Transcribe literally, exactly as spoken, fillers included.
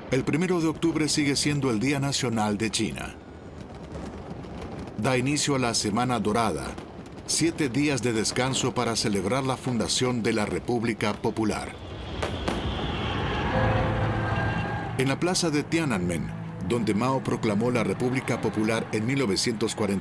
El primero de octubre sigue siendo el Día Nacional de China. Da inicio a la Semana Dorada, siete días de descanso para celebrar la fundación de la República Popular. En la plaza de Tiananmen, donde Mao proclamó la República Popular en mil novecientos cuarenta